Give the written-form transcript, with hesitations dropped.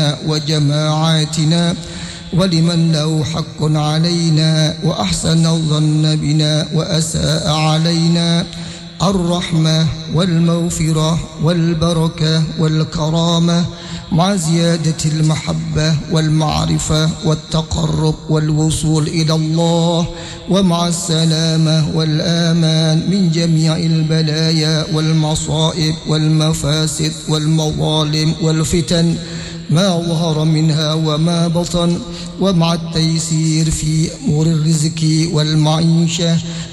أهلنا وجماعاتنا ولمن له حق علينا وأحسن الظن بنا وأساء علينا الرحمة والمغفرة والبركة والكرامة مع زيادة المحبة والمعرفة والتقرب والوصول إلى الله ومع السلامة والآمان من جميع البلايا والمصائب والمفاسد والمظالم والفتن ما ظهر منها وما بطن ومع التيسير في أمور الرزق والمعيشة